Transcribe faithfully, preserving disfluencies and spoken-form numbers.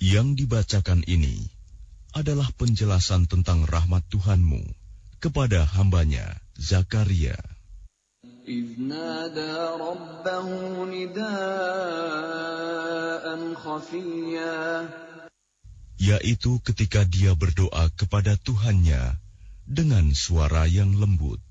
Yang dibacakan ini adalah penjelasan tentang rahmat Tuhanmu kepada hambanya Zakaria. إذ نادى ربه نداء خفيا, yaitu ketika dia berdoa kepada Tuhannya dengan suara yang lembut.